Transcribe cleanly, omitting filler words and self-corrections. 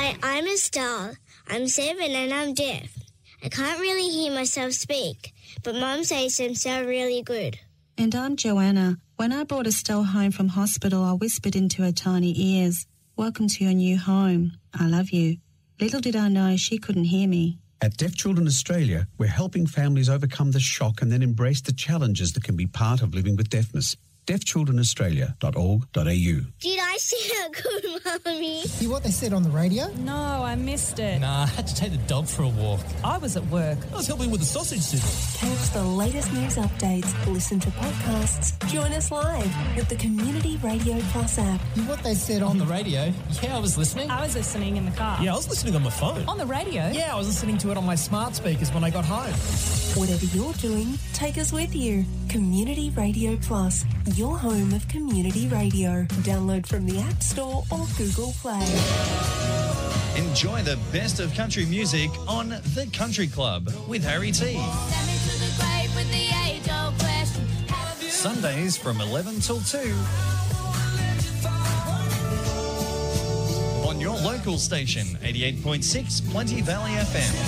Hi, I'm Estelle. I'm 7 and I'm deaf. I can't really hear myself speak, but Mum says them sound really good. And I'm Joanna. When I brought Estelle home from hospital, I whispered into her tiny ears, "Welcome to your new home. I love you." Little did I know she couldn't hear me. At Deaf Children Australia, we're helping families overcome the shock and then embrace the challenges that can be part of living with deafness. deafchildrenaustralia.org.au. Did I sound good, Mummy? Hear what they said on the radio? No, I missed it. Nah, I had to take the dog for a walk. I was at work. I was helping with the sausage sizzle. Catch the latest news updates, listen to podcasts, join us live with the Community Radio Plus app. Hear what they said On the radio? Yeah, I was listening. I was listening in the car. Yeah, I was listening on my phone. On the radio? Yeah, I was listening to it on my smart speakers when I got home. Whatever you're doing, take us with you. Community Radio Plus, your home of community radio. Download from the App Store or Google Play. Enjoy the best of country music on The Country Club with Harry T. Sundays from 11 till 2 on your local station, 88.6 Plenty Valley FM.